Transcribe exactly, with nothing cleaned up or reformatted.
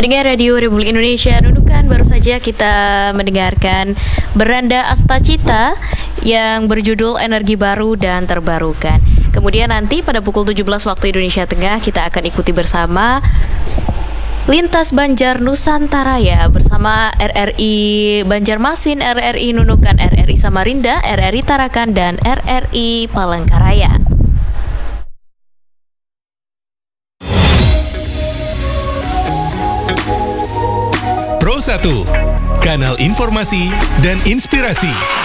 Pendengar Radio Republik Indonesia Nunukan, baru saja kita mendengarkan Beranda Astacita yang berjudul Energi Baru dan Terbarukan. Kemudian nanti pada pukul tujuh belas waktu Indonesia Tengah kita akan ikuti bersama Lintas Banjar Nusantara ya, bersama R R I Banjarmasin, R R I Nunukan, R R I Samarinda, R R I Tarakan, dan R R I Palangkaraya. Pro satu, kanal informasi dan inspirasi.